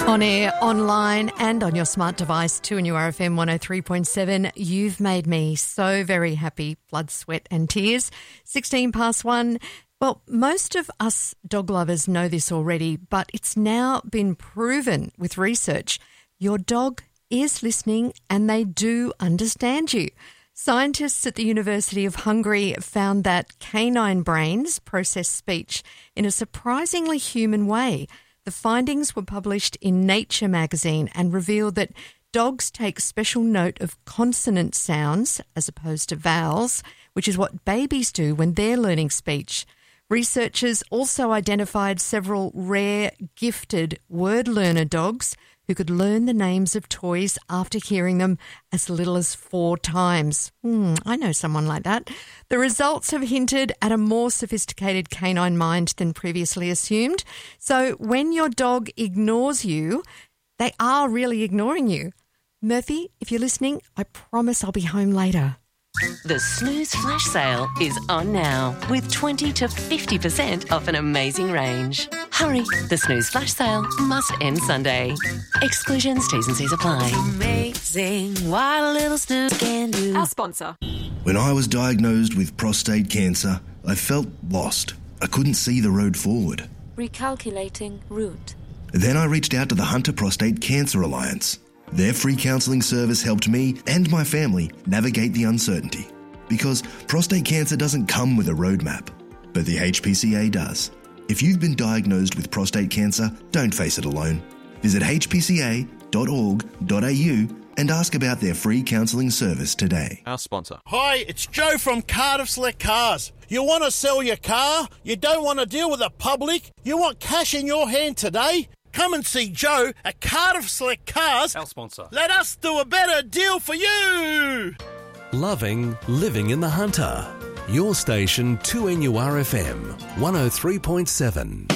On air, online and on your smart device, 2NURFM 103.7. You've made me so very happy. Blood, sweat and tears. 16 past 1. Well, most of us dog lovers know this already, but it's now been proven with research. Your dog is listening and they do understand you. Scientists at the University of Hungary found that canine brains process speech in a surprisingly human way. The findings were published in Nature magazine and revealed that dogs take special note of consonant sounds as opposed to vowels, which is what babies do when they're learning speech. Researchers also identified several rare, gifted word learner dogs who could learn the names of toys after hearing them as little as 4 times. I know someone like that. The results have hinted at a more sophisticated canine mind than previously assumed. So when your dog ignores you, they are really ignoring you. Murphy, if you're listening, I promise I'll be home later. The Snooze Flash Sale is on now with 20 to 50% off an amazing range. Hurry, the Snooze Flash Sale must end Sunday. Exclusions, T's and C's apply. Amazing what a little snooze can do. Our sponsor. When I was diagnosed with prostate cancer, I felt lost. I couldn't see the road forward. Recalculating route. Then I reached out to the Hunter Prostate Cancer Alliance. Their free counselling service helped me and my family navigate the uncertainty. Because prostate cancer doesn't come with a roadmap, but the HPCA does. If you've been diagnosed with prostate cancer, don't face it alone. Visit hpca.org.au and ask about their free counselling service today. Our sponsor. Hi, it's Joe from Cardiff Select Cars. You want to sell your car? You don't want to deal with the public? You want cash in your hand today? Come and see Joe at Cardiff Select Cars. Our sponsor. Let us do a better deal for you. Loving living in the Hunter. Your station 2NURFM 103.7.